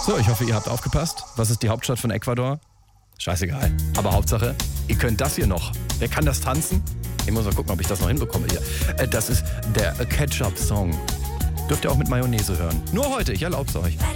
So, ich hoffe, ihr habt aufgepasst. Was ist die Hauptstadt von Ecuador? Scheißegal. Aber Hauptsache, ihr könnt das hier noch. Wer kann das tanzen? Ich muss mal gucken, ob ich das noch hinbekomme hier. Das ist der Ketchup-Song. Dürft ihr auch mit Mayonnaise hören. Nur heute, ich erlaub's euch.